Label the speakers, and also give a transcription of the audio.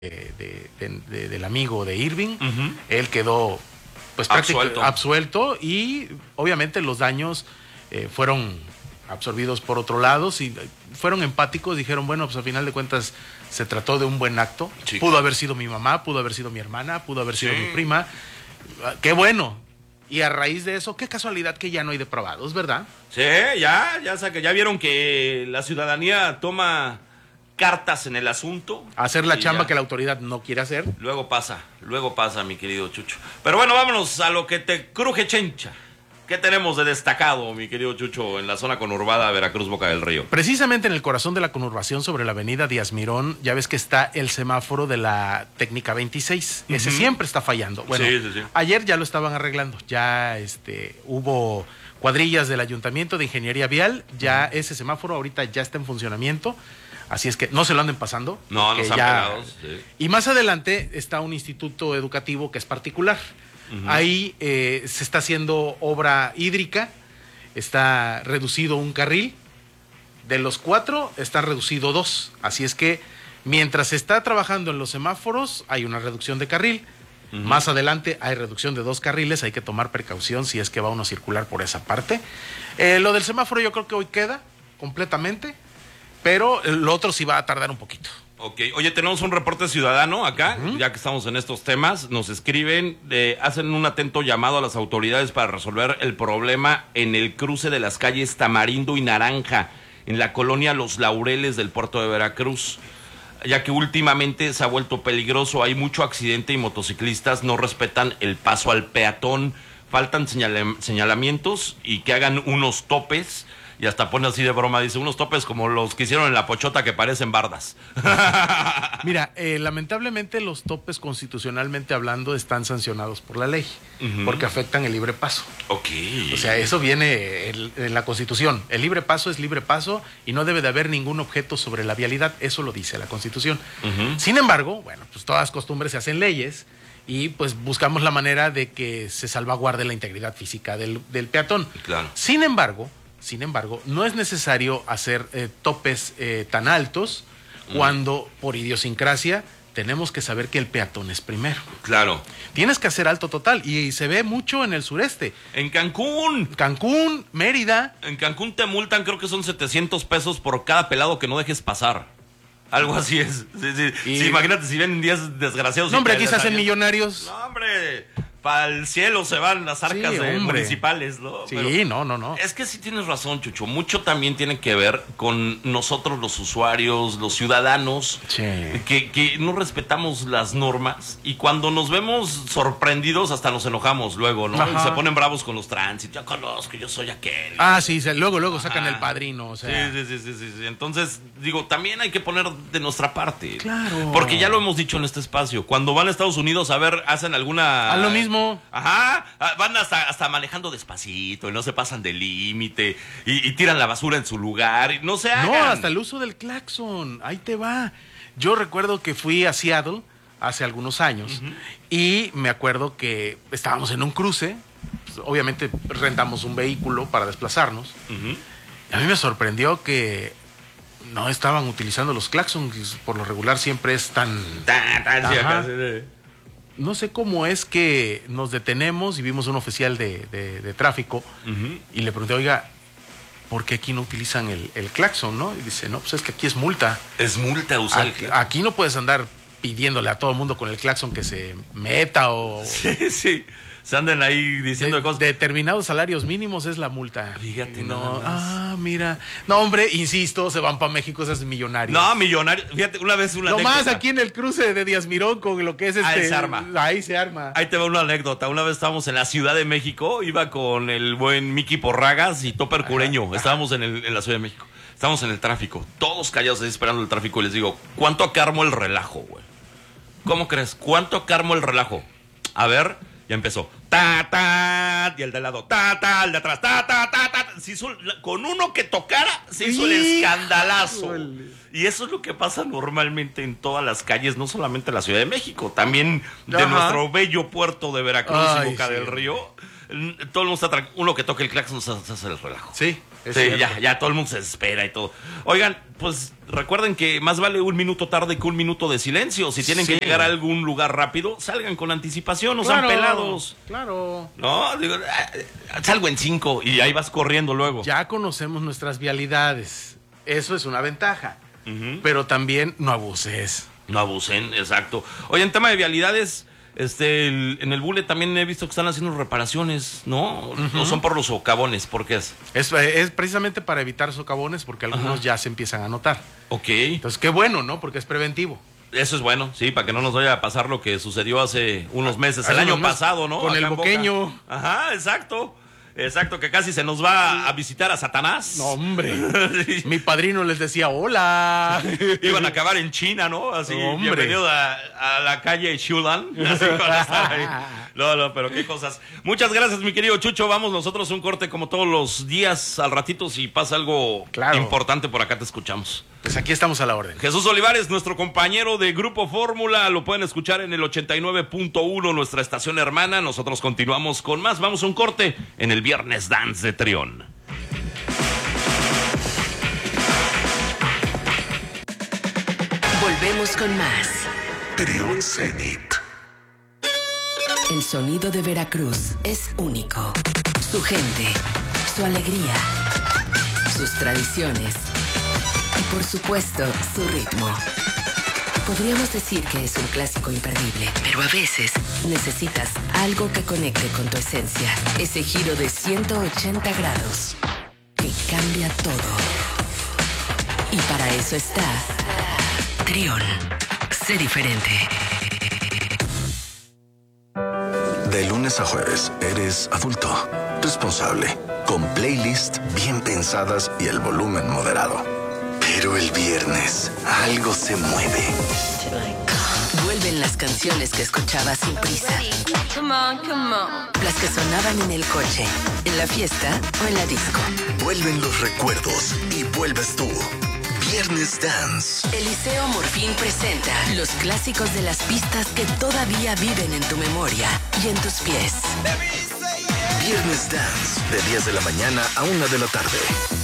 Speaker 1: del amigo de Irving. Él quedó pues prácticamente absuelto y obviamente los daños fueron absorbidos por otro lado. Si fueron empáticos, dijeron, bueno, pues a final de cuentas se trató de un buen acto. Sí. Pudo haber sido mi mamá, pudo haber sido mi hermana, pudo haber sido mi prima. Qué bueno. Y a raíz de eso, qué casualidad que ya no hay depravados, ¿verdad? Sí,
Speaker 2: ya vieron que la ciudadanía toma cartas en el asunto.
Speaker 1: Hacer la chamba que la autoridad no quiere hacer.
Speaker 2: Luego pasa, mi querido Chucho. Pero bueno, vámonos a lo que te cruje, chencha. ¿Qué tenemos de destacado, mi querido Chucho, en la zona conurbada Veracruz, Boca del Río?
Speaker 1: Precisamente en el corazón de la conurbación, sobre la avenida Díaz Mirón, ya ves que está el semáforo de la técnica 26. Ese siempre está fallando. Bueno, sí. Ayer ya lo estaban arreglando. Ya hubo cuadrillas del Ayuntamiento de Ingeniería Vial. Ya ese semáforo ahorita ya está en funcionamiento. Así es que no se lo anden pasando.
Speaker 2: No, nos han pegado. Sí.
Speaker 1: Y más adelante está un instituto educativo que es particular. Ahí se está haciendo obra hídrica, está reducido un carril, de los 4 está reducido 2, así es que mientras se está trabajando en los semáforos hay una reducción de carril, más adelante hay reducción de 2 carriles, hay que tomar precaución si es que va uno a circular por esa parte. Lo del semáforo yo creo que hoy queda completamente, pero lo otro sí va a tardar un poquito.
Speaker 2: Ok, oye, tenemos un reporte ciudadano acá, ya que estamos en estos temas, nos escriben, hacen un atento llamado a las autoridades para resolver el problema en el cruce de las calles Tamarindo y Naranja, en la colonia Los Laureles del puerto de Veracruz, ya que últimamente se ha vuelto peligroso, hay mucho accidente y motociclistas no respetan el paso al peatón, faltan señalamientos y que hagan unos topes. Y hasta pone así de broma, dice, unos topes como los que hicieron en la Pochota que parecen bardas.
Speaker 1: Mira, lamentablemente los topes constitucionalmente hablando están sancionados por la ley, porque afectan el libre paso.
Speaker 2: Ok.
Speaker 1: O sea, eso viene en la Constitución. El libre paso es libre paso y no debe de haber ningún objeto sobre la vialidad, eso lo dice la Constitución. Sin embargo, bueno, pues todas costumbres se hacen leyes y pues buscamos la manera de que se salvaguarde la integridad física del peatón.
Speaker 2: Claro.
Speaker 1: Sin embargo, no es necesario hacer topes tan altos cuando, por idiosincrasia, tenemos que saber que el peatón es primero.
Speaker 2: Claro.
Speaker 1: Tienes que hacer alto total y se ve mucho en el sureste.
Speaker 2: En Cancún,
Speaker 1: Mérida.
Speaker 2: En Cancún te multan, creo que son 700 pesos por cada pelado que no dejes pasar. Algo así es. Sí, imagínate si vienen días desgraciados.
Speaker 1: No, hombre, aquí se hacen millonarios.
Speaker 2: No, hombre. Para el cielo se van las arcas municipales, ¿no?
Speaker 1: Sí,
Speaker 2: pero
Speaker 1: no.
Speaker 2: Es que sí tienes razón, Chucho. Mucho también tiene que ver con nosotros los usuarios, los ciudadanos, que no respetamos las normas y cuando nos vemos sorprendidos hasta nos enojamos luego, ¿no? Y se ponen bravos con los tránsitos. Yo conozco, yo soy aquel.
Speaker 1: Sí, luego sacan el padrino, o sea.
Speaker 2: Sí. Entonces, digo, también hay que poner de nuestra parte.
Speaker 1: Claro.
Speaker 2: Porque ya lo hemos dicho en este espacio. Cuando van a Estados Unidos a ver, hacen alguna...
Speaker 1: A lo mismo.
Speaker 2: Ajá, van hasta manejando despacito y no se pasan del límite y tiran la basura en su lugar y no se hagan.
Speaker 1: No, hasta el uso del claxon, ahí te va. Yo recuerdo que fui a Seattle hace algunos años y me acuerdo que estábamos en un cruce, pues, obviamente rentamos un vehículo para desplazarnos. A mí me sorprendió que no estaban utilizando los claxons, por lo regular siempre es tan... No sé cómo es que nos detenemos y vimos un oficial de tráfico y le pregunté, oiga, ¿por qué aquí no utilizan el claxon, no? Y dice, no, pues es que aquí es multa.
Speaker 2: Es multa usar el claxon.
Speaker 1: Aquí no puedes andar pidiéndole a todo el mundo con el claxon que se meta o...
Speaker 2: Sí. Se andan ahí diciendo cosas.
Speaker 1: Determinados salarios mínimos es la multa.
Speaker 2: Fíjate,
Speaker 1: no. Mira. No, hombre, insisto, se van para México esos millonarios.
Speaker 2: No, millonarios. Fíjate, una vez una
Speaker 1: anécdota. Nomás aquí en el cruce de Díaz Mirón con lo que es
Speaker 2: Ahí se arma.
Speaker 1: Ahí se arma.
Speaker 2: Ahí te va una anécdota. Una vez estábamos en la Ciudad de México, iba con el buen Miki Porragas y Topper Cureño. Estábamos en la Ciudad de México. Estábamos en el tráfico. Todos callados ahí esperando el tráfico y les digo, ¿cuánto acá armó el relajo, güey? ¿Cómo crees? ¿Cuánto acá armó el relajo? A ver... Ya empezó, y el de al lado, el de atrás, Se hizo, con uno que tocara, se hizo el escandalazo. Y eso es lo que pasa normalmente en todas las calles, no solamente en la Ciudad de México, también de nuestro bello puerto de Veracruz y Boca del Río. Todo el mundo está uno que toque el claxon se hace el relajo.
Speaker 1: Sí.
Speaker 2: Sí, ya todo el mundo se desespera y todo. Oigan, pues recuerden que más vale un minuto tarde que un minuto de silencio. Si tienen que llegar a algún lugar rápido, salgan con anticipación, no sean pelados.
Speaker 1: Claro.
Speaker 2: No, digo, salgo en 5 y ahí vas corriendo luego.
Speaker 1: Ya conocemos nuestras vialidades. Eso es una ventaja. Pero también no abuses.
Speaker 2: No abusen, exacto. Oye, en tema de vialidades, en el Bule también he visto que están haciendo reparaciones, ¿no? No son por los socavones, ¿por qué es?
Speaker 1: Es precisamente para evitar socavones, porque algunos ya se empiezan a notar.
Speaker 2: Ok.
Speaker 1: Entonces, qué bueno, ¿no? Porque es preventivo.
Speaker 2: Eso es bueno, sí, para que no nos vaya a pasar lo que sucedió hace unos meses, el año pasado, ¿no?
Speaker 1: Con el boqueño.
Speaker 2: Ajá, exacto. Exacto, que casi se nos va a visitar a Satanás.
Speaker 1: No, hombre. Sí. Mi padrino les decía hola.
Speaker 2: Iban a acabar en China, ¿no? Así, bienvenido a la calle Xulan. Así van a estar ahí. No, pero qué cosas. Muchas gracias, mi querido Chucho. Vamos nosotros a un corte como todos los días. Al ratito, si pasa algo importante por acá, te escuchamos.
Speaker 1: Pues aquí estamos a la orden.
Speaker 2: Jesús Olivares, nuestro compañero de Grupo Fórmula, lo pueden escuchar en el 89.1, nuestra estación hermana. Nosotros continuamos con más. Vamos a un corte en el Viernes Dance de Trión.
Speaker 3: Volvemos con más.
Speaker 4: Trión Zenit.
Speaker 3: El sonido de Veracruz es único. Su gente, su alegría, sus tradiciones y por supuesto su ritmo. Podríamos decir que es un clásico imperdible, pero a veces necesitas algo que conecte con tu esencia. Ese giro de 180 grados que cambia todo. Y para eso está Trión. Sé diferente.
Speaker 4: De lunes a jueves, eres adulto, responsable, con playlists bien pensadas y el volumen moderado. Pero el viernes, algo se mueve.
Speaker 3: Vuelven las canciones que escuchabas sin prisa. Las que sonaban en el coche, en la fiesta o en la disco.
Speaker 4: Vuelven los recuerdos y vuelves tú. Viernes Dance.
Speaker 3: Eliseo Morfín presenta los clásicos de las pistas que todavía viven en tu memoria y en tus pies.
Speaker 4: Viernes Dance, de 10 de la mañana a 1 de la tarde.